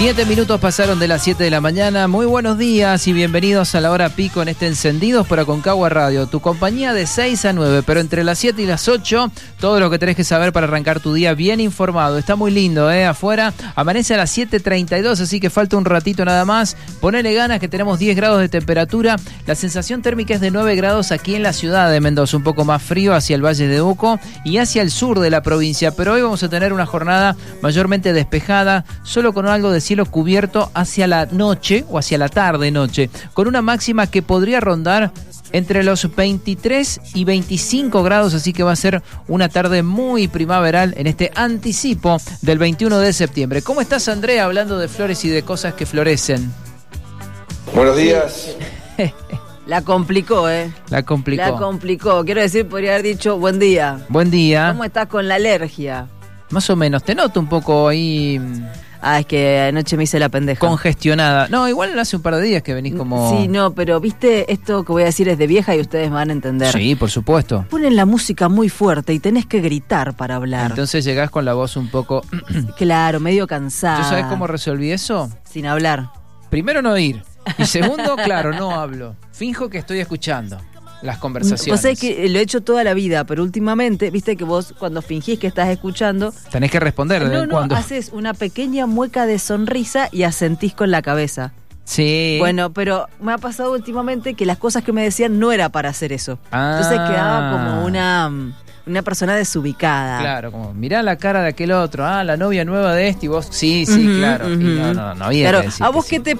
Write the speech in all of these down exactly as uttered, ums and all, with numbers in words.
Siete minutos pasaron de las siete de la mañana. Muy buenos días y bienvenidos a la hora pico en este Encendidos por Aconcagua Radio. Tu compañía de seis a nueve, pero entre las siete y las ocho, todo lo que tenés que saber para arrancar tu día bien informado. Está muy lindo, ¿eh? Afuera amanece a las siete treinta y dos, así que falta un ratito nada más. Ponele ganas que tenemos diez grados de temperatura. La sensación térmica es de nueve grados aquí en la ciudad de Mendoza. Un poco más frío hacia el Valle de Uco y hacia el sur de la provincia. Pero hoy vamos a tener una jornada mayormente despejada, solo con algo de cielo cubierto hacia la noche o hacia la tarde-noche, con una máxima que podría rondar entre los veintitrés y veinticinco grados, así que va a ser una tarde muy primaveral en este anticipo del veintiuno de septiembre. ¿Cómo estás, Andrea, hablando de flores y de cosas que florecen? Buenos días. La complicó, ¿eh? La complicó. La complicó. Quiero decir, podría haber dicho buen día. Buen día. ¿Cómo estás con la alergia? Más o menos, te noto un poco ahí... Ah, es que anoche me hice la pendeja. Congestionada. No, igual hace un par de días que venís como... Sí, no, pero viste, esto que voy a decir es de vieja y ustedes me van a entender. Sí, por supuesto. Ponen la música muy fuerte y tenés que gritar para hablar. Entonces llegás con la voz un poco... Claro, medio cansada. ¿Tú sabés cómo resolví eso? Sin hablar. Primero, no ir. Y segundo, claro, no hablo. Finjo que estoy escuchando las conversaciones. Vos sabés que lo he hecho toda la vida, pero últimamente, viste que vos cuando fingís que estás escuchando... Tenés que responder de vez en no, cuando. No, haces una pequeña mueca de sonrisa y asentís con la cabeza. Sí. Bueno, pero me ha pasado últimamente que las cosas que me decían no era para hacer eso. Ah. Entonces quedaba como una... una persona desubicada. Claro, como mirá la cara de aquel otro, ah, la novia nueva de este, y vos, sí, sí, uh-huh, claro. Uh-huh. Y no, no, no había claro, que decirte, ¿a vos sí. qué te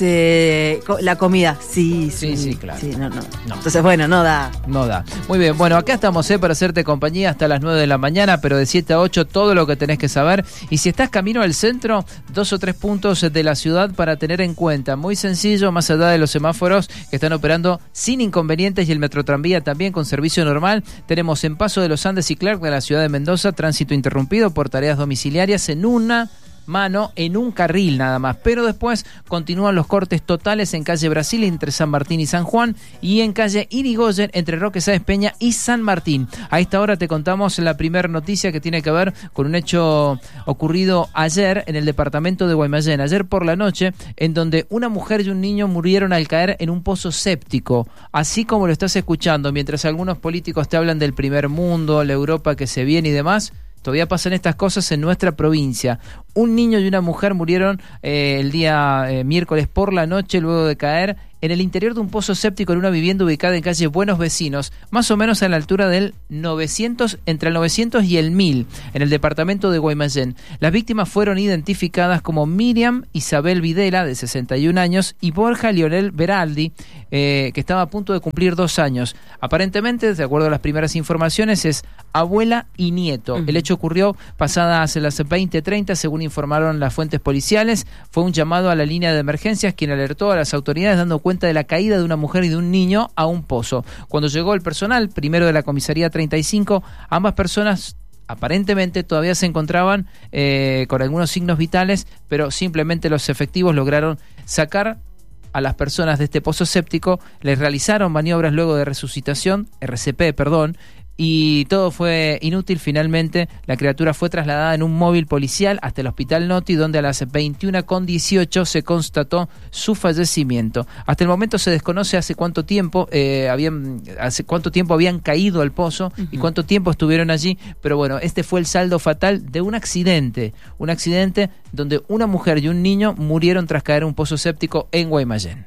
parece la comida? Sí, sí, sí, sí, claro. Sí, no, no, no. Entonces, bueno, no da. No da. Muy bien, bueno, acá estamos, eh, para hacerte compañía hasta las nueve de la mañana, pero de siete a ocho todo lo que tenés que saber. Y si estás camino al centro, dos o tres puntos de la ciudad para tener en cuenta. Muy sencillo, más allá de los semáforos que están operando sin inconvenientes y el Metrotranvía también con servicio normal. Tenemos en Paso de los Andes y Clark de la ciudad de Mendoza, tránsito interrumpido por tareas domiciliarias en una mano, en un carril nada más, pero después continúan los cortes totales en calle Brasil entre San Martín y San Juan y en calle Irigoyen entre Roque Sáenz Peña y San Martín. A esta hora te contamos la primera noticia que tiene que ver con un hecho ocurrido ayer en el departamento de Guaymallén, ayer por la noche, en donde una mujer y un niño murieron al caer en un pozo séptico, así como lo estás escuchando, mientras algunos políticos te hablan del primer mundo, la Europa que se viene y demás. Todavía pasan estas cosas en nuestra provincia. Un niño y una mujer murieron eh, el día eh, miércoles por la noche luego de caer en el interior de un pozo séptico en una vivienda ubicada en calle Buenos Vecinos, más o menos a la altura del novecientos, entre el novecientos y el mil, en el departamento de Guaymallén. Las víctimas fueron identificadas como Miriam Isabel Videla, de sesenta y un años, y Borja Lionel Beraldi, eh, que estaba a punto de cumplir dos años. Aparentemente, de acuerdo a las primeras informaciones, es abuela y nieto. Uh-huh. El hecho ocurrió pasadas las veinte treinta, según informaron las fuentes policiales. Fue un llamado a la línea de emergencias quien alertó a las autoridades dando cuenta de la caída de una mujer y de un niño a un pozo. Cuando llegó el personal, primero de la comisaría treinta y cinco, ambas personas aparentemente todavía se encontraban eh, con algunos signos vitales, pero simplemente los efectivos lograron sacar a las personas de este pozo séptico, les realizaron maniobras luego de resucitación, R C P, perdón, y todo fue inútil. Finalmente, la criatura fue trasladada en un móvil policial hasta el Hospital Noti, donde a las veintiuna con dieciocho se constató su fallecimiento. Hasta el momento se desconoce hace cuánto tiempo eh, habían, hace cuánto tiempo habían caído al pozo uh-huh. y cuánto tiempo estuvieron allí, pero bueno, este fue el saldo fatal de un accidente, un accidente donde una mujer y un niño murieron tras caer en un pozo séptico en Guaymallén.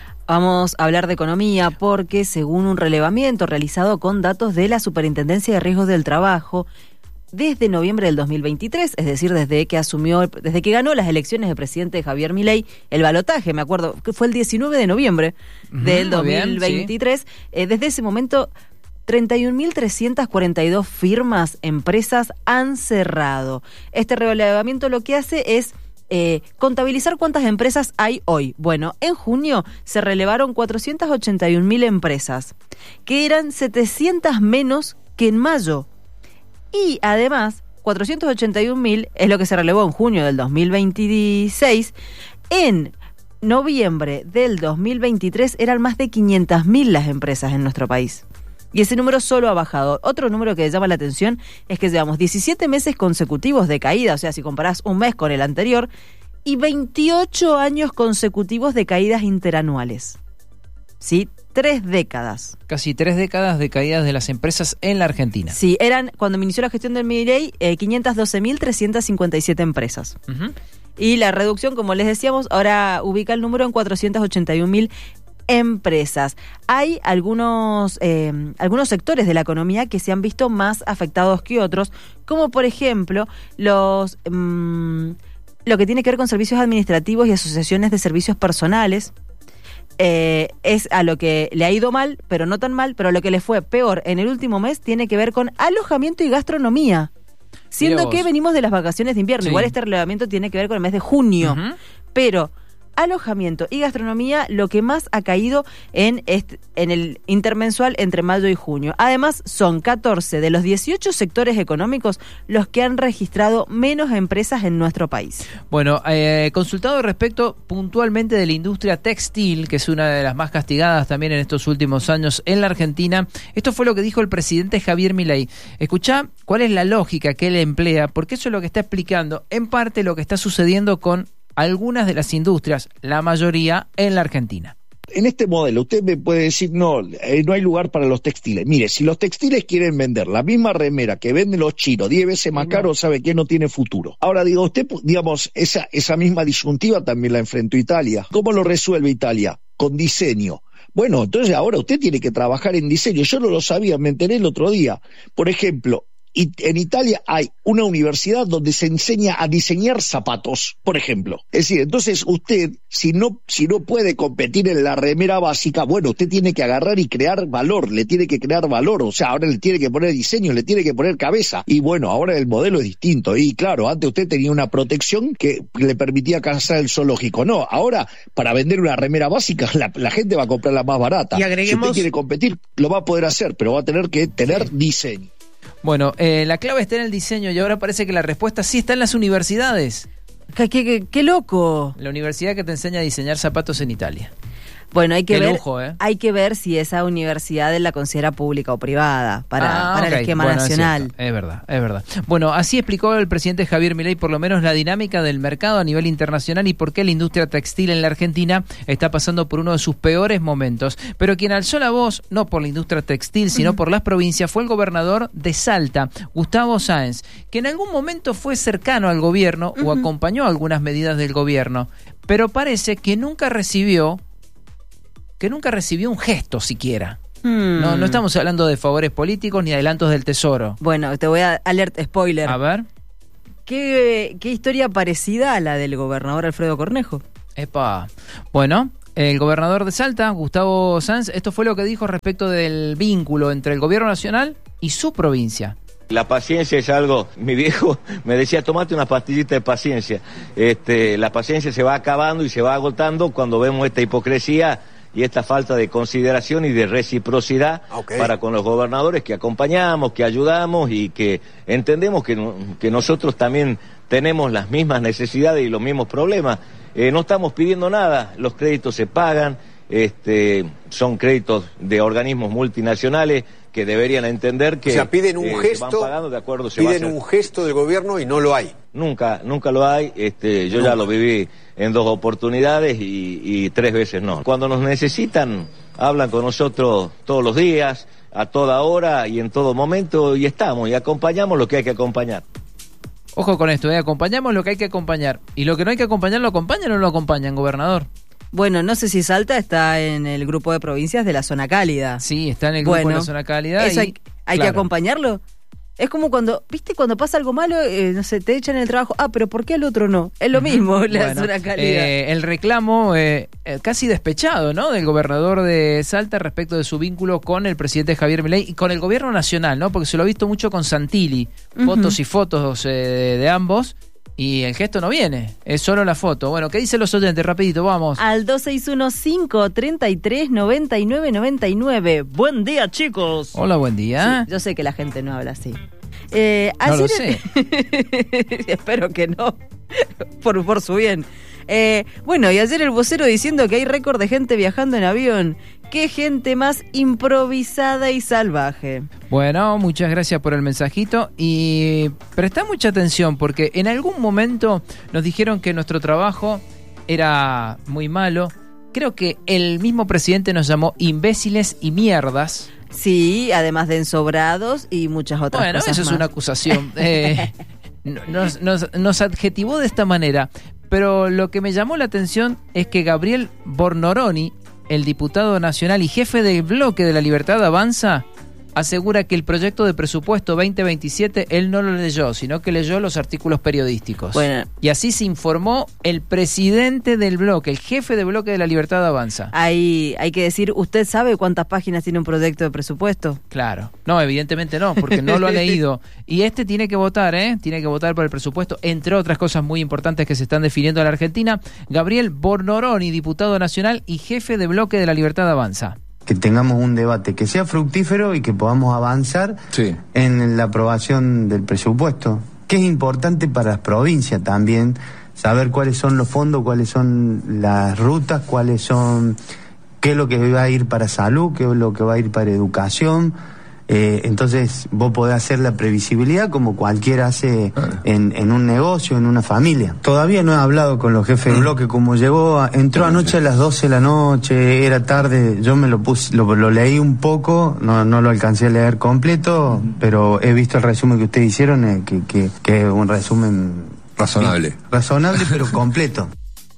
Vamos a hablar de economía porque, según un relevamiento realizado con datos de la Superintendencia de Riesgos del Trabajo, desde noviembre del dos mil veintitrés, es decir, desde que asumió, desde que ganó las elecciones de presidente Javier Milei, el balotaje, me acuerdo, que fue el diecinueve de noviembre uh-huh, del dos mil veintitrés, bien, sí. eh, desde ese momento treinta y un mil trescientas cuarenta y dos firmas, empresas han cerrado. Este relevamiento lo que hace es Eh, contabilizar cuántas empresas hay hoy. Bueno, en junio se relevaron cuatrocientas ochenta y un mil empresas, que eran setecientas menos que en mayo. Y además, cuatrocientos ochenta y un mil es lo que se relevó en junio del dos mil veintiséis. En noviembre del dos mil veintitrés eran más de quinientas mil las empresas en nuestro país. Y ese número solo ha bajado. Otro número que llama la atención es que llevamos diecisiete meses consecutivos de caída, o sea, si comparás un mes con el anterior, y veintiocho años consecutivos de caídas interanuales. ¿Sí? Tres décadas. Casi tres décadas de caídas de las empresas en la Argentina. Sí, eran, cuando inició la gestión del Milei, eh, quinientas doce mil trescientas cincuenta y siete empresas. Uh-huh. Y la reducción, como les decíamos, ahora ubica el número en cuatrocientas ochenta y un mil empresas. Hay algunos, eh, algunos sectores de la economía que se han visto más afectados que otros, como por ejemplo los mmm, lo que tiene que ver con servicios administrativos y asociaciones de servicios personales. Eh, es a lo que le ha ido mal, pero no tan mal, pero lo que le fue peor en el último mes tiene que ver con alojamiento y gastronomía. Siendo que venimos de las vacaciones de invierno, sí. Igual este relevamiento tiene que ver con el mes de junio, uh-huh. Pero alojamiento y gastronomía lo que más ha caído en, este, en el intermensual entre mayo y junio. Además, son catorce de los dieciocho sectores económicos los que han registrado menos empresas en nuestro país. Bueno, eh, consultado respecto puntualmente de la industria textil, que es una de las más castigadas también en estos últimos años en la Argentina, esto fue lo que dijo el presidente Javier Milei. Escuchá cuál es la lógica que él emplea, porque eso es lo que está explicando en parte lo que está sucediendo con algunas de las industrias, la mayoría en la Argentina. En este modelo usted me puede decir, no, eh, no hay lugar para los textiles. Mire, si los textiles quieren vender la misma remera que venden los chinos diez veces más caro, sabe que no tiene futuro. Ahora digo, usted, digamos, esa, esa misma disyuntiva también la enfrentó Italia. ¿Cómo lo resuelve Italia? Con diseño. Bueno, entonces ahora usted tiene que trabajar en diseño. Yo no lo sabía, me enteré el otro día. Por ejemplo, y en Italia hay una universidad donde se enseña a diseñar zapatos, por ejemplo. Es decir, entonces usted, si no, si no puede competir en la remera básica, bueno, usted tiene que agarrar y crear valor, le tiene que crear valor, o sea, ahora le tiene que poner diseño, le tiene que poner cabeza. Y bueno, ahora el modelo es distinto. Y claro, antes usted tenía una protección que le permitía cazar el zoológico. No, ahora, para vender una remera básica, la, la gente va a comprar la más barata. Y agreguemos... Si usted quiere competir, lo va a poder hacer, pero va a tener que tener sí. diseño. Bueno, eh, la clave está en el diseño y ahora parece que la respuesta sí está en las universidades. ¡Qué, qué, qué loco! La universidad que te enseña a diseñar zapatos en Italia. Bueno, hay que Qué ver, lujo, ¿eh? hay que ver si esa universidad la considera pública o privada para, ah, para okay. el esquema bueno, nacional. Es, es verdad, es verdad. Bueno, así explicó el presidente Javier Milei por lo menos la dinámica del mercado a nivel internacional y por qué la industria textil en la Argentina está pasando por uno de sus peores momentos. Pero quien alzó la voz, no por la industria textil, sino uh-huh. por las provincias, fue el gobernador de Salta, Gustavo Sáenz, que en algún momento fue cercano al gobierno uh-huh. o acompañó algunas medidas del gobierno, pero parece que nunca recibió que nunca recibió un gesto siquiera. Hmm. No, no estamos hablando de favores políticos ni adelantos del tesoro. Bueno, te voy a alert spoiler. A ver. ¿Qué, qué historia parecida a la del gobernador Alfredo Cornejo? Epa. Bueno, el gobernador de Salta, Gustavo Sáenz, esto fue lo que dijo respecto del vínculo entre el gobierno nacional y su provincia. La paciencia es algo, mi viejo me decía, tomate una pastillita de paciencia. Este, la paciencia se va acabando y se va agotando cuando vemos esta hipocresía y esta falta de consideración y de reciprocidad okay. para con los gobernadores que acompañamos, que ayudamos y que entendemos que, que nosotros también tenemos las mismas necesidades y los mismos problemas. Eh, no estamos pidiendo nada, los créditos se pagan, este, son créditos de organismos multinacionales que deberían entender que... O sea, piden un eh, gesto, se van pagando, de acuerdo, se piden va a un gesto del gobierno y no lo hay. Nunca, nunca lo hay, este, yo nunca. ya lo viví en dos oportunidades y, y tres veces no. Cuando nos necesitan, hablan con nosotros todos los días, a toda hora y en todo momento, y estamos, y acompañamos lo que hay que acompañar. Ojo con esto, ¿eh? Acompañamos lo que hay que acompañar. Y lo que no hay que acompañar, ¿lo acompañan o no lo acompañan, gobernador? Bueno, no sé si Salta está en el grupo de provincias de la zona cálida. Sí, está en el grupo bueno, de la zona cálida. ¿Eso y, hay, hay claro. que acompañarlo? Es como cuando, ¿viste? Cuando pasa algo malo, eh, no sé, te echan el trabajo. Ah, pero ¿por qué al otro no? Es lo mismo, la bueno, zona cálida. Eh, el reclamo eh, casi despechado, ¿no? Del gobernador de Salta respecto de su vínculo con el presidente Javier Milei y con el gobierno nacional, ¿no? Porque se lo ha visto mucho con Santilli. Fotos uh-huh. y fotos eh, de, de ambos. Y el gesto no viene, es solo la foto. Bueno, ¿qué dicen los oyentes? Rapidito, vamos. Al dos seis uno cinco, tres tres, nueve nueve nueve nueve. Buen día, chicos. Hola, buen día. Sí, yo sé que la gente no habla así. Eh, no ayer... lo sé. Espero que no, por, por su bien. Eh, bueno, y ayer el vocero diciendo que hay récord de gente viajando en avión. Qué gente más improvisada y salvaje. Bueno, muchas gracias por el mensajito y presta mucha atención porque en algún momento nos dijeron que nuestro trabajo era muy malo. Creo que el mismo presidente nos llamó imbéciles y mierdas. Sí, además de ensobrados y muchas otras bueno, cosas eso más. es una acusación. Eh, nos, nos, nos adjetivó de esta manera. Pero lo que me llamó la atención es que Gabriel Bornoroni, el diputado nacional y jefe del bloque de La Libertad Avanza, asegura que el proyecto de presupuesto veinte veintisiete él no lo leyó, sino que leyó los artículos periodísticos. Bueno. Y así se informó el presidente del bloque, el jefe del bloque de La Libertad Avanza. Hay, hay que decir, ¿usted sabe cuántas páginas tiene un proyecto de presupuesto? Claro. No, evidentemente no, porque no lo ha leído. Y este tiene que votar, ¿eh? Tiene que votar por el presupuesto, entre otras cosas muy importantes que se están definiendo en la Argentina. Gabriel Bornoroni, diputado nacional y jefe de bloque de La Libertad Avanza. Que tengamos un debate que sea fructífero y que podamos avanzar Sí. en la aprobación del presupuesto, que es importante para las provincias también, saber cuáles son los fondos, cuáles son las rutas, cuáles son, qué es lo que va a ir para salud, qué es lo que va a ir para educación. Eh, entonces vos podés hacer la previsibilidad como cualquiera hace en, en un negocio, en una familia. Todavía no he hablado con los jefes de bloque, como llegó, a, entró anoche a las doce de la noche, era tarde, yo me lo puse, lo, lo leí un poco, no, no lo alcancé a leer completo, pero he visto el resumen que ustedes hicieron, eh, que, que, que es un resumen Razonable. razonable pero completo.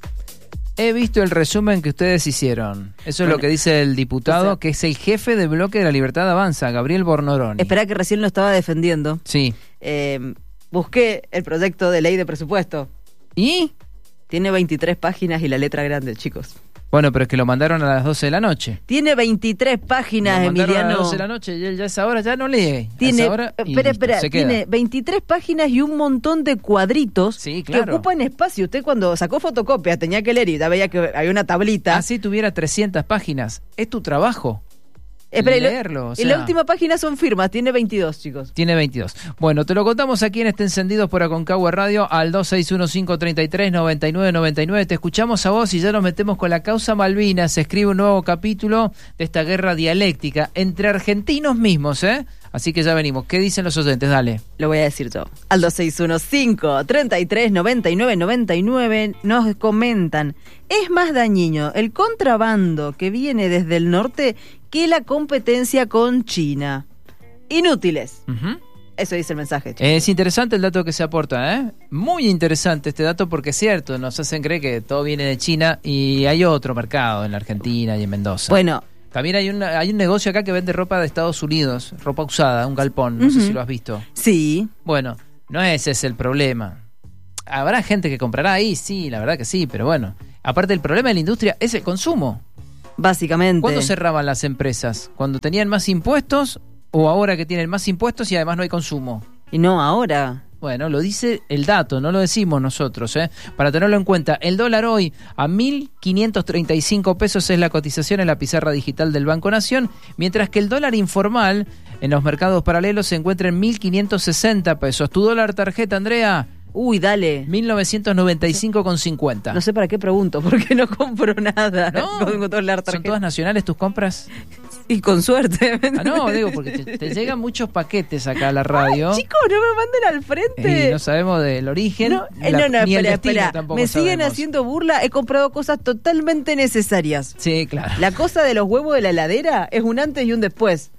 He visto el resumen que ustedes hicieron. Eso es Bueno, lo que dice el diputado, o sea, que es el jefe de bloque de La Libertad Avanza, Gabriel Bornoroni. Espera que recién lo estaba defendiendo. Sí. Eh, busqué el proyecto de ley de presupuesto. ¿Y? Tiene veintitrés páginas y la letra grande, chicos. Bueno, pero es que lo mandaron a las doce de la noche. Tiene veintitrés páginas, lo mandaron Emiliano. a las doce de la noche y él ya a esa hora ya no lee. Tiene, a esa hora y espera, listo, espera, se queda. tiene veintitrés páginas y un montón de cuadritos Sí, que claro. ocupan espacio. Usted cuando sacó fotocopias tenía que leer y ya veía que había una tablita. Así tuviera trescientas páginas. Es tu trabajo. Espera, y lo- leerlo, o y la sea. última página son firmas, tiene veintidós, chicos. Tiene veintidós. Bueno, te lo contamos aquí en este Encendidos por Aconcagua Radio al dos seis uno cinco tres tres nueve nueve nueve nueve. Te escuchamos a vos y ya nos metemos con la causa Malvinas. Se escribe un nuevo capítulo de esta guerra dialéctica entre argentinos mismos, ¿eh? Así que ya venimos. ¿Qué dicen los oyentes? Dale. Lo voy a decir yo. Al dos seis uno cinco tres tres nueve nueve nueve nueve nos comentan: es más dañino el contrabando que viene desde el norte que la competencia con China. Inútiles. Ujú. Eso dice el mensaje, chicos. Es interesante el dato que se aporta, ¿eh? Muy interesante este dato porque es cierto, nos hacen creer que todo viene de China y hay otro mercado en la Argentina y en Mendoza. Bueno, También hay, una, hay un negocio acá que vende ropa de Estados Unidos, ropa usada, un galpón, no sé Ujú. si lo has visto. sí. Bueno, no ese es el problema. Habrá gente que comprará ahí, sí, la verdad que sí, pero bueno. Aparte el problema de la industria es el consumo. Básicamente. ¿Cuándo cerraban las empresas? ¿Cuando tenían más impuestos o ahora que tienen más impuestos y además no hay consumo? Y no ahora. Bueno, lo dice el dato, no lo decimos nosotros, ¿eh? Para tenerlo en cuenta, el dólar hoy a mil quinientos treinta y cinco pesos es la cotización en la pizarra digital del Banco Nación, mientras que el dólar informal en los mercados paralelos se encuentra en mil quinientos sesenta pesos. ¿Tu dólar tarjeta, Andrea? Uy, dale. mil novecientos noventa y cinco con cincuenta. No sé para qué pregunto, porque no compro nada. ¿No? Con dólar ¿Son tarjeta. todas nacionales tus compras? Y con suerte. Ah, no, digo, porque te, te llegan muchos paquetes acá a la radio. Chicos, no me manden al frente. Y no sabemos del origen. No, eh, la- no, no, ni el espera, destino espera. tampoco Me siguen sabemos. haciendo burla. He comprado cosas totalmente necesarias. Sí, claro. La cosa de los huevos de la heladera es un antes y un después.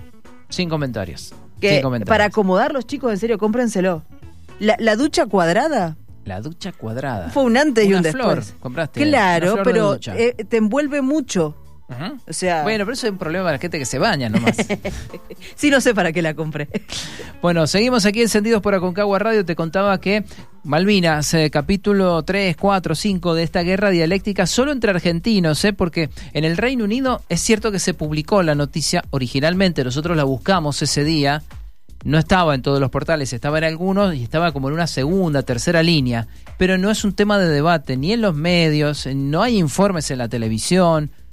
Sin comentarios. Que Sin comentarios. para acomodar los chicos, en serio, cómprenselo. La, la ducha cuadrada La ducha cuadrada. fue un antes y Una un flor, después. compraste. una Claro, flor de pero ducha. eh, te envuelve mucho. Ujú. O sea, Bueno, pero eso es un problema para la gente que se baña nomás. sí, no sé para qué la compré. Bueno, seguimos aquí encendidos por Aconcagua Radio. Te contaba que Malvinas, eh, capítulo tres, cuatro, cinco de esta guerra dialéctica solo entre argentinos, ¿eh? Porque en el Reino Unido es cierto que se publicó la noticia originalmente, nosotros la buscamos ese día, no estaba en todos los portales, estaba en algunos y estaba como en una segunda, tercera línea, pero no es un tema de debate, ni en los medios, no hay informes en la televisión,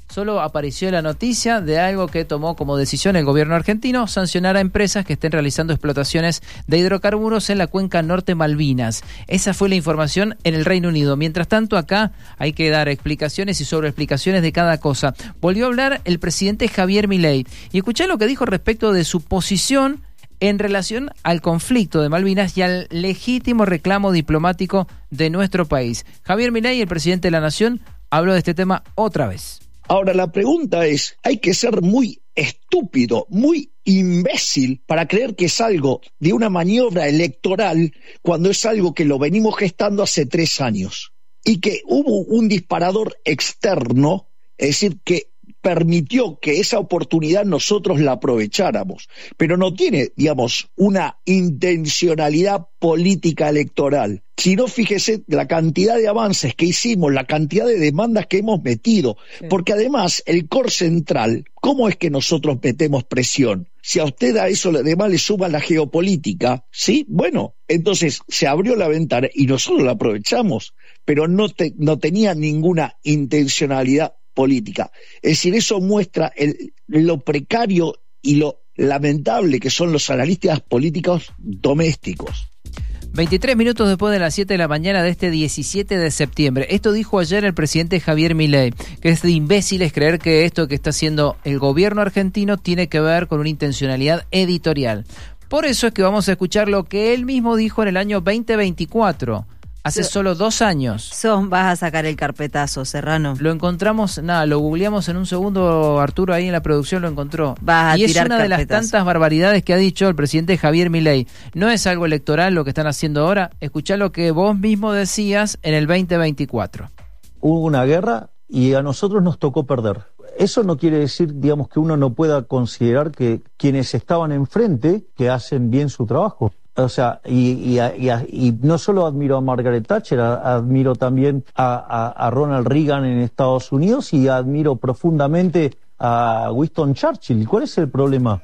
solo apareció la noticia de algo que tomó como decisión el gobierno argentino, sancionar a empresas que estén realizando explotaciones de hidrocarburos en la cuenca norte Malvinas. Esa fue la información en el Reino Unido. Mientras tanto, acá hay que dar explicaciones y sobre explicaciones de cada cosa. Volvió a hablar el presidente Javier Milei y escuchá lo que dijo respecto de su posición en relación al conflicto de Malvinas y al legítimo reclamo diplomático de nuestro país. Javier Milei, el presidente de la Nación, habló de este tema otra vez. Ahora, la pregunta es, hay que ser muy estúpido, muy imbécil para creer que es algo de una maniobra electoral cuando es algo que lo venimos gestando hace tres años y que hubo un disparador externo, es decir, que permitió que esa oportunidad nosotros la aprovecháramos, pero no tiene, digamos, una intencionalidad política electoral. Si no, fíjese la cantidad de avances que hicimos, la cantidad de demandas que hemos metido, sí. Porque además el core central, ¿cómo es que nosotros metemos presión? Si a usted a eso además le suma la geopolítica, ¿sí? Bueno, entonces se abrió la ventana y nosotros la aprovechamos, pero no, te, no tenía ninguna intencionalidad política. Es decir, eso muestra el, lo precario y lo lamentable que son los analistas políticos domésticos. veintitrés minutos después de las siete de la mañana de este diecisiete de septiembre. Esto dijo ayer el presidente Javier Milei, que es de imbéciles creer que esto que está haciendo el gobierno argentino tiene que ver con una intencionalidad editorial. Por eso es que vamos a escuchar lo que él mismo dijo en el año veinte veinticuatro. Hace so, solo dos años. Son, vas a sacar el carpetazo, Serrano. Lo encontramos, nada, lo googleamos en un segundo, Arturo ahí en la producción lo encontró. Vas a y tirar es una carpetazo. De las tantas barbaridades que ha dicho el presidente Javier Milei. No es algo electoral lo que están haciendo ahora. Escuchá lo que vos mismo decías en el veinte veinticuatro. Hubo una guerra y a nosotros nos tocó perder. Eso no quiere decir, digamos, que uno no pueda considerar que quienes estaban enfrente que hacen bien su trabajo. O sea, y, y, y, y no solo admiro a Margaret Thatcher, admiro también a, a, a Ronald Reagan en Estados Unidos y admiro profundamente a Winston Churchill. ¿Cuál es el problema?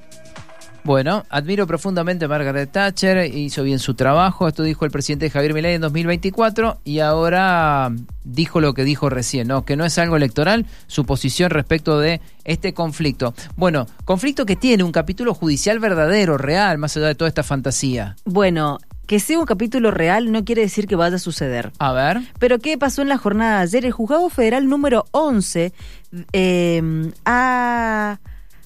Bueno, admiro profundamente a Margaret Thatcher, hizo bien su trabajo, esto dijo el presidente Javier Milei en dos mil veinticuatro y ahora dijo lo que dijo recién, ¿no? Que no es algo electoral, su posición respecto de este conflicto. Bueno, conflicto que tiene un capítulo judicial verdadero, real, más allá de toda esta fantasía. Bueno, que sea un capítulo real no quiere decir que vaya a suceder. A ver. Pero ¿qué pasó en la jornada de ayer? El Juzgado Federal número once eh, ha...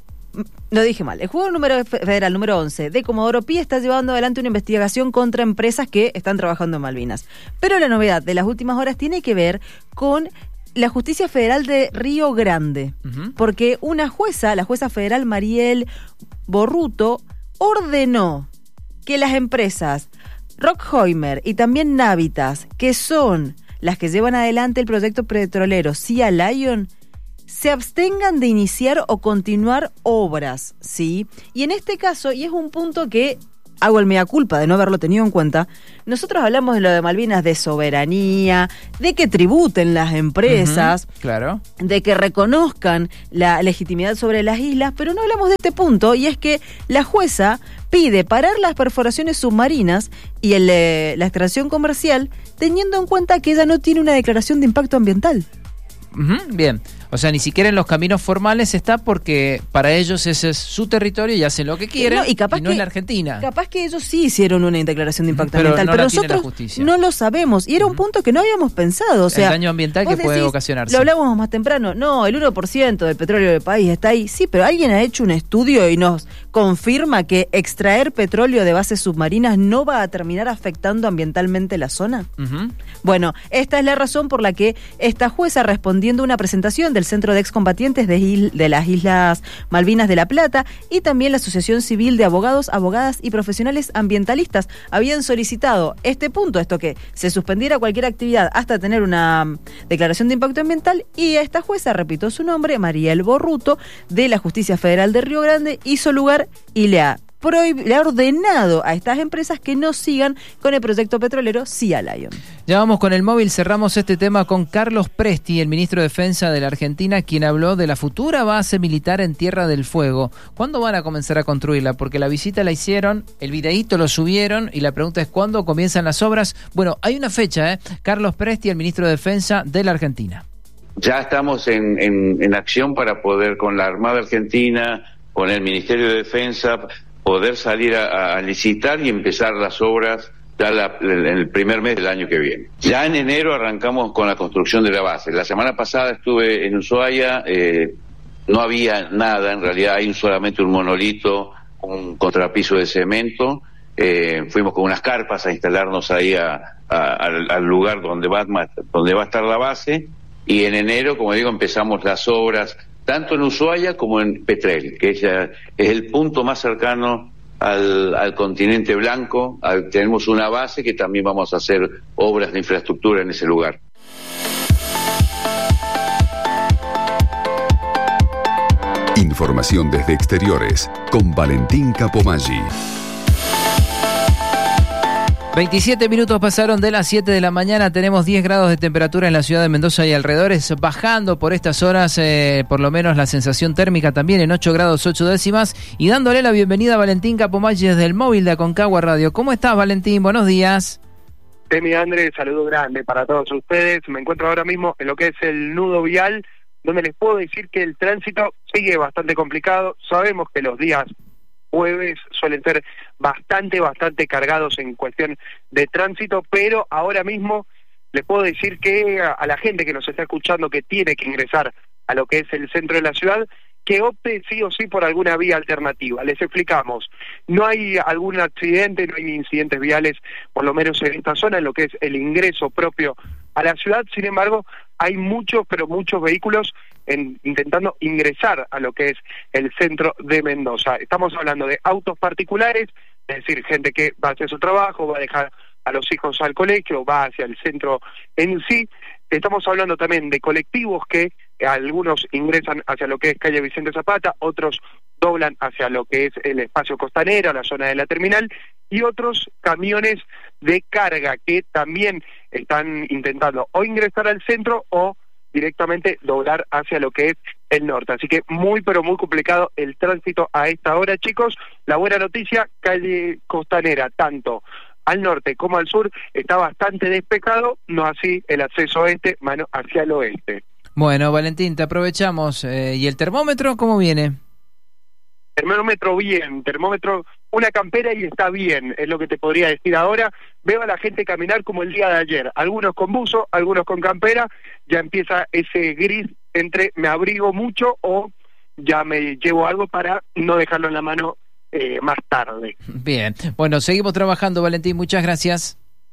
Lo dije mal. El Juzgado número Federal número once de Comodoro Pi está llevando adelante una investigación contra empresas que están trabajando en Malvinas. Pero la novedad de las últimas horas tiene que ver con la Justicia Federal de Río Grande. Uh-huh. Porque una jueza, la jueza federal Mariel Borruto, ordenó que las empresas Rockheimer y también Navitas, que son las que llevan adelante el proyecto petrolero Sea Lion, se abstengan de iniciar o continuar obras, ¿sí? Y en este caso, y es un punto que hago el mea culpa de no haberlo tenido en cuenta, nosotros hablamos de lo de Malvinas, de soberanía, de que tributen las empresas, uh-huh, claro, de que reconozcan la legitimidad sobre las islas, pero no hablamos de este punto, y es que la jueza pide parar las perforaciones submarinas y el, eh, la extracción comercial, teniendo en cuenta que ella no tiene una declaración de impacto ambiental. Uh-huh, bien. O sea, ni siquiera en los caminos formales está porque para ellos ese es su territorio y hacen lo que quieren, no, y, capaz y no que, en la Argentina. Capaz que ellos sí hicieron una declaración de impacto pero ambiental, no pero la tiene nosotros la justicia. No lo sabemos. Y era uh-huh. un punto que no habíamos pensado. O sea, el daño ambiental que puede decís, ocasionarse. Lo hablábamos más temprano. No, el uno por ciento del petróleo del país está ahí. Sí, pero alguien ha hecho un estudio y nos confirma que extraer petróleo de bases submarinas no va a terminar afectando ambientalmente la zona. Uh-huh. Bueno, esta es la razón por la que esta jueza, respondiendo a una presentación del Centro de Excombatientes De, il, de las Islas Malvinas de La Plata y también la Asociación Civil de Abogados, Abogadas y Profesionales Ambientalistas, habían solicitado este punto, esto que se suspendiera cualquier actividad hasta tener una declaración de impacto ambiental, y esta jueza, repito su nombre, Mariel Borruto, de la Justicia Federal de Río Grande, hizo lugar y le ha Prohib- le ha ordenado a estas empresas que no sigan con el proyecto petrolero Sea Lion. Ya vamos con el móvil, cerramos este tema con Carlos Presti, el ministro de Defensa de la Argentina, quien habló de la futura base militar en Tierra del Fuego. ¿Cuándo van a comenzar a construirla? Porque la visita la hicieron, el videíto lo subieron y la pregunta es ¿cuándo comienzan las obras? Bueno, hay una fecha, ¿eh? Carlos Presti, el ministro de Defensa de la Argentina. ya estamos en, en, en acción para poder, con la Armada Argentina, con el Ministerio de Defensa, poder salir a, a licitar y empezar las obras ya la, en el primer mes del año que viene. Ya en enero arrancamos con la construcción de la base. La semana pasada estuve en Ushuaia, eh, no había nada, en realidad hay solamente un monolito, un contrapiso de cemento. Eh, fuimos con unas carpas a instalarnos ahí a, a, al, al lugar donde va, donde va a estar la base, y en enero, como digo, empezamos las obras tanto en Ushuaia como en Petrel, que es, ya, es el punto más cercano al, al continente blanco. Al, tenemos una base que también vamos a hacer obras de infraestructura en ese lugar. Información desde exteriores con Valentín Capomaggi. veintisiete minutos pasaron de las siete de la mañana, tenemos diez grados de temperatura en la ciudad de Mendoza y alrededores, bajando por estas horas, eh, por lo menos la sensación térmica también en ocho grados ocho décimas, y dándole la bienvenida a Valentín Capomaggi desde el móvil de Aconcagua Radio. ¿Cómo estás, Valentín? Buenos días. Temi, Andrés, saludo grande para todos ustedes. Me encuentro ahora mismo en lo que es el nudo vial, donde les puedo decir que el tránsito sigue bastante complicado. Sabemos que los días jueves suelen ser bastante, bastante cargados en cuestión de tránsito, pero ahora mismo les puedo decir que a, a la gente que nos está escuchando, que tiene que ingresar a lo que es el centro de la ciudad, que opte sí o sí por alguna vía alternativa. Les explicamos, no hay algún accidente, no hay incidentes viales, por lo menos en esta zona, en lo que es el ingreso propio a la ciudad. Sin embargo, hay muchos, pero muchos vehículos en, intentando ingresar a lo que es el centro de Mendoza. Estamos hablando de autos particulares, es decir, gente que va hacia su trabajo, va a dejar a los hijos al colegio, va hacia el centro en sí. Estamos hablando también de colectivos que algunos ingresan hacia lo que es calle Vicente Zapata, otros doblan hacia lo que es el espacio costanero, la zona de la terminal, y otros camiones de carga que también están intentando o ingresar al centro o directamente doblar hacia lo que es el norte. Así que muy pero muy complicado el tránsito a esta hora, chicos. La buena noticia, calle costanera, tanto al norte como al sur, está bastante despejado, no así el acceso este, mano hacia el oeste. Bueno, Valentín, te aprovechamos. Eh, ¿Y el termómetro cómo viene? Termómetro bien, termómetro, una campera y está bien, es lo que te podría decir ahora. Veo a la gente caminar como el día de ayer, algunos con buzo, algunos con campera, ya empieza ese gris entre me abrigo mucho o ya me llevo algo para no dejarlo en la mano eh, más tarde. Bien, bueno, seguimos trabajando, Valentín, muchas gracias.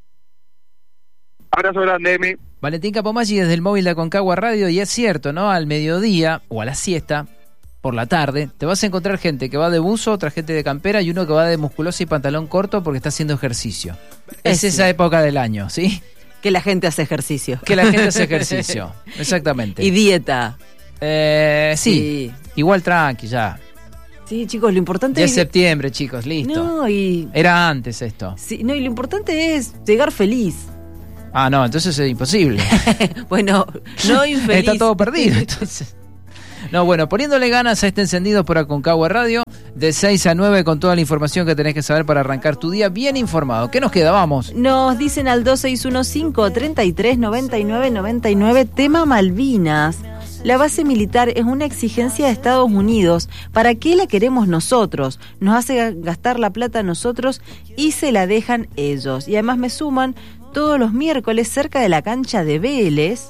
Abrazo grande, Emi. Valentín Capomaggi desde el móvil de Aconcagua Radio, y es cierto, ¿no? Al mediodía o a la siesta, por la tarde, te vas a encontrar gente que va de buzo, otra gente de campera y uno que va de musculosa y pantalón corto porque está haciendo ejercicio. Es, es esa época del año, ¿sí? Que la gente hace ejercicio. Que la gente hace ejercicio, exactamente. Y dieta. Eh, sí, sí, igual tranqui ya. Sí, chicos, lo importante ya es... es septiembre, chicos, listo. No, y... Era antes esto. Sí, no, y lo importante es llegar feliz. Ah, no, entonces es imposible. Bueno, no infeliz. Está todo perdido, entonces... No, bueno, poniéndole ganas a este encendido por Aconcagua Radio, de seis a nueve con toda la información que tenés que saber para arrancar tu día bien informado. ¿Qué nos queda? Vamos. Nos dicen al dos seis uno cinco, tres tres, nueve nueve nueve nueve, tema Malvinas. La base militar es una exigencia de Estados Unidos. ¿Para qué la queremos nosotros? Nos hace gastar la plata a nosotros y se la dejan ellos. Y además me suman todos los miércoles cerca de la cancha de Vélez.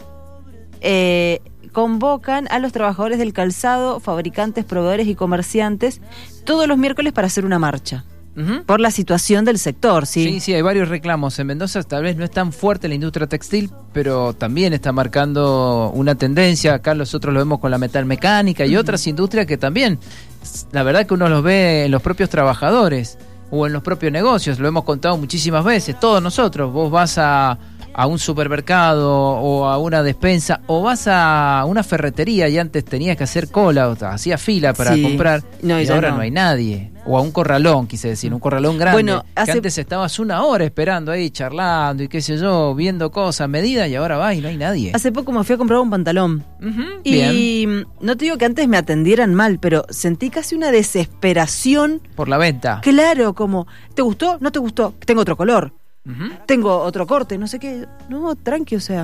Eh... Convocan a los trabajadores del calzado, fabricantes, proveedores y comerciantes todos los miércoles para hacer una marcha. Uh-huh. Por la situación del sector, ¿sí? Sí, sí, hay varios reclamos. En Mendoza tal vez no es tan fuerte la industria textil, pero también está marcando una tendencia. Acá nosotros lo vemos con la metalmecánica y uh-huh. otras industrias que también, la verdad que uno los ve en los propios trabajadores o en los propios negocios. Lo hemos contado muchísimas veces, todos nosotros. Vos vas a... a un supermercado o a una despensa o vas a una ferretería y antes tenías que hacer cola o hacías fila para sí. comprar no, y ahora no. no hay nadie, o a un corralón, quise decir, un corralón grande, bueno, hace... que antes estabas una hora esperando ahí charlando y qué sé yo, viendo cosas, medidas, y ahora vas y no hay nadie. Hace poco me fui a comprar un pantalón uh-huh, y bien. No te digo que antes me atendieran mal, pero sentí casi una desesperación por la venta. Claro, como ¿te gustó? ¿No te gustó? Tengo otro color. Uh-huh. Tengo otro corte, no sé qué. No, tranqui, o sea,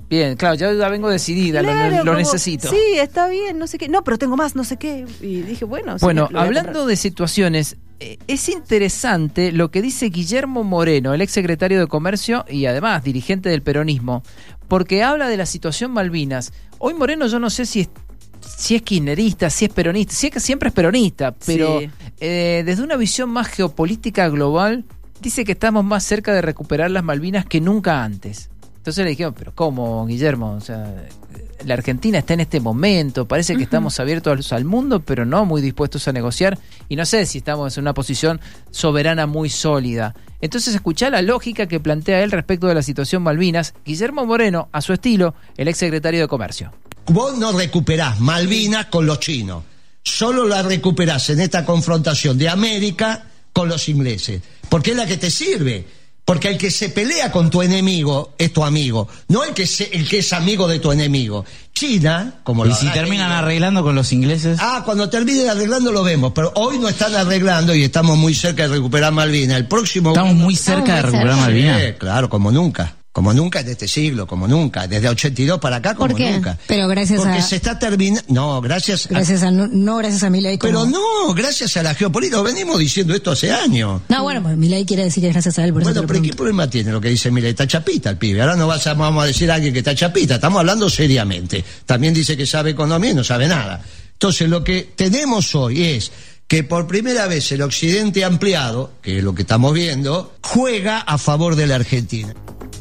Bien, claro, ya, ya vengo decidida, Claro, lo, lo como, necesito. Sí, está bien, no sé qué. No, pero tengo más, no sé qué. Y dije, bueno, sí, Bueno, lo voy a hablando comprar. de situaciones, eh, es interesante lo que dice Guillermo Moreno, el exsecretario de Comercio y además dirigente del peronismo, porque habla de la situación Malvinas. Hoy Moreno yo no sé si es, si es kirchnerista, si es peronista, si es que siempre es peronista, pero Sí. eh, desde una visión más geopolítica global, dice que estamos más cerca de recuperar las Malvinas que nunca antes. Entonces le dijeron, pero ¿cómo, Guillermo? O sea, la Argentina está en este momento, parece que uh-huh. estamos abiertos al mundo, pero no muy dispuestos a negociar, y no sé si estamos en una posición soberana muy sólida. Entonces escuchá la lógica que plantea él respecto de la situación Malvinas. Guillermo Moreno, a su estilo, el exsecretario de Comercio. Vos no recuperás Malvinas con los chinos, solo la recuperás en esta confrontación de América con los ingleses, porque es la que te sirve. Porque el que se pelea con tu enemigo es tu amigo, no el que, se, el que es amigo de tu enemigo. China, como ¿Y si terminan arreglando con los ingleses? Ah, cuando terminen arreglando lo vemos, pero hoy no están arreglando y estamos muy cerca de recuperar Malvinas. El próximo... Estamos muy cerca de recuperar Malvinas. Sí, claro, como nunca. Como nunca en este siglo, como nunca. Desde ochenta y dos para acá, como ¿Por qué? nunca. Pero gracias Porque a... se está terminando... No, gracias a... Gracias a... No, no gracias a Milei. Como... Pero no, gracias a la geopolítica. Venimos diciendo esto hace años. No, bueno, pues Milei quiere decir que es gracias a él. Por bueno, eso pero ¿qué problema tiene lo que dice Milei? Está chapita el pibe. Ahora no vas a, vamos a decir a alguien que está chapita. Estamos hablando seriamente. También dice que sabe economía y no sabe nada. Entonces, lo que tenemos hoy es que por primera vez el Occidente ampliado, que es lo que estamos viendo, juega a favor de la Argentina.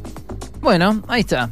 Bueno, ahí está.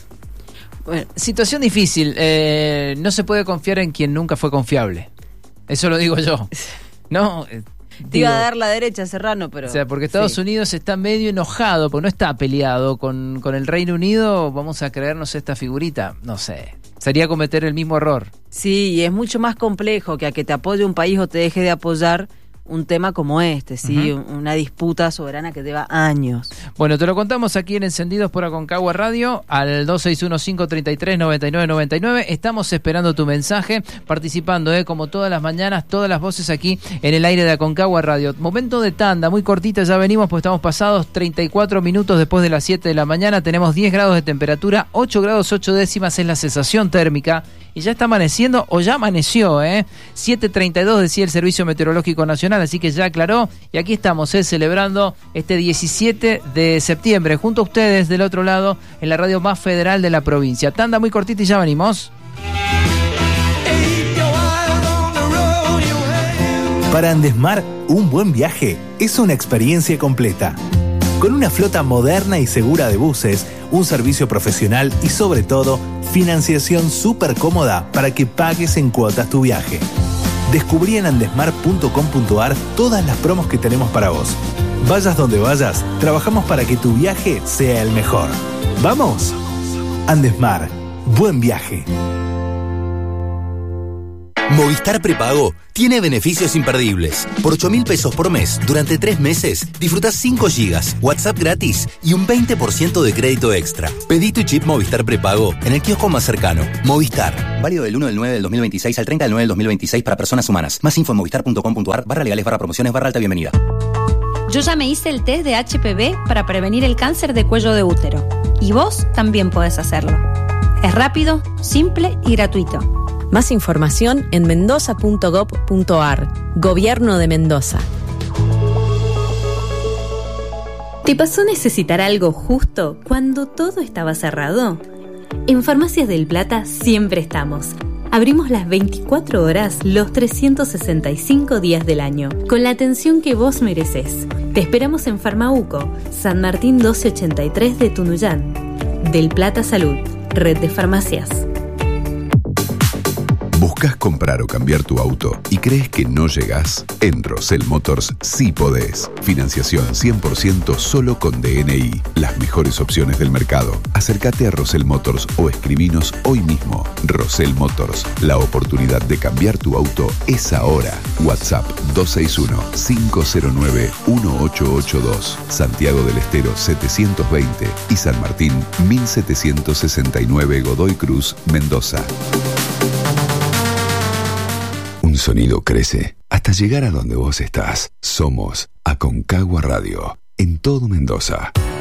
Bueno, situación difícil. Eh, no se puede confiar en quien nunca fue confiable. Eso lo digo yo. No, eh, te iba a dar la derecha, Serrano, pero... O sea, porque Estados sí. Unidos está medio enojado, porque no está peleado con, con el Reino Unido. Vamos a creernos esta figurita. No sé. Sería cometer el mismo error. Sí, y es mucho más complejo que a que te apoye un país o te deje de apoyar un tema como este, ¿sí? Uh-huh. Una disputa soberana que lleva años. Bueno, te lo contamos aquí en Encendidos por Aconcagua Radio al dos seis uno cinco tres tres nueve nueve nueve nueve. Estamos esperando tu mensaje, participando, ¿eh? Como todas las mañanas, todas las voces aquí en el aire de Aconcagua Radio. Momento de tanda, muy cortita, ya venimos, pues estamos pasados treinta y cuatro minutos después de las siete de la mañana. Tenemos diez grados de temperatura, ocho grados ocho décimas es la sensación térmica. Y ya está amaneciendo, o ya amaneció, ¿eh? siete treinta y dos decía el Servicio Meteorológico Nacional, así que ya aclaró. Y aquí estamos, ¿eh? Celebrando este diecisiete de septiembre, junto a ustedes del otro lado, en la radio más federal de la provincia. Tanda muy cortita y ya venimos. Para Andesmar, un buen viaje es una experiencia completa. Con una flota moderna y segura de buses, un servicio profesional y sobre todo, financiación súper cómoda para que pagues en cuotas tu viaje. Descubrí en andesmar punto com punto ar todas las promos que tenemos para vos. Vayas donde vayas, trabajamos para que tu viaje sea el mejor. ¡Vamos! Andesmar, buen viaje. Movistar Prepago tiene beneficios imperdibles. Por ocho mil pesos por mes, durante tres meses, disfrutás cinco gigas, WhatsApp gratis y un veinte por ciento de crédito extra. Pedí tu chip Movistar Prepago en el kiosco más cercano. Movistar. Válido del uno del nueve del dos mil veintiséis al treinta del nueve del dos mil veintiséis para personas humanas. Más info en movistar punto com punto ar, barra legales, barra promociones, barra alta bienvenida. Yo ya me hice el test de H P V para prevenir el cáncer de cuello de útero. Y vos también podés hacerlo. Es rápido, simple y gratuito. Más información en mendoza punto gob punto ar. Gobierno de Mendoza. ¿Te pasó necesitar algo justo cuando todo estaba cerrado? En Farmacias del Plata siempre estamos. Abrimos las veinticuatro horas, los trescientos sesenta y cinco días del año, con la atención que vos mereces. Te esperamos en Farmauco, San Martín doce ochenta y tres de Tunuyán. Del Plata Salud, red de farmacias. ¿Buscas comprar o cambiar tu auto y crees que no llegás? En Rosell Motors sí podés. Financiación cien por ciento solo con D N I. Las mejores opciones del mercado. Acércate a Rosell Motors o escribinos hoy mismo. Rosell Motors. La oportunidad de cambiar tu auto es ahora. WhatsApp dos seis uno cinco cero nueve uno ocho ocho dos. Santiago del Estero setecientos veinte y San Martín mil setecientos sesenta y nueve Godoy Cruz, Mendoza. Un sonido crece hasta llegar a donde vos estás. Somos Aconcagua Radio, en todo Mendoza.